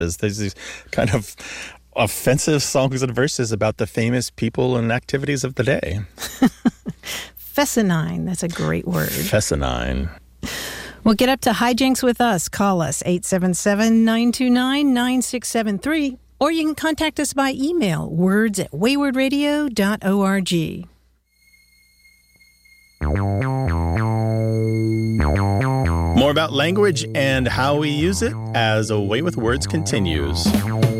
There's these kind of offensive songs and verses about the famous people and activities of the day. Fescennine, that's a great word. Fescennine. Well, get up to hijinks with us. Call us 877-929-9673, or you can contact us by email, words@waywardradio.org. More about language and how we use it as A Way with Words continues.